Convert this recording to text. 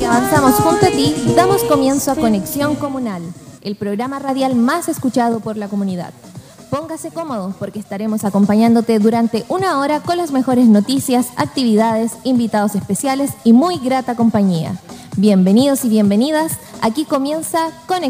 avanzamos junto a ti, damos comienzo a Conexión Comunal, el programa radial más escuchado por la comunidad. Póngase cómodo porque estaremos acompañándote durante una hora con las mejores noticias, actividades, invitados especiales y muy grata compañía. Bienvenidos y bienvenidas, aquí comienza Conexión.